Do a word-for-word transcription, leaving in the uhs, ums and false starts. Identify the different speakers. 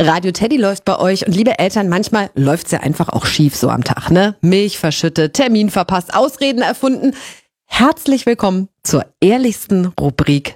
Speaker 1: Radio Teddy läuft bei euch und liebe Eltern, manchmal läuft's ja einfach auch schief so am Tag, ne? Milch verschüttet, Termin verpasst, Ausreden erfunden. Herzlich willkommen zur ehrlichsten Rubrik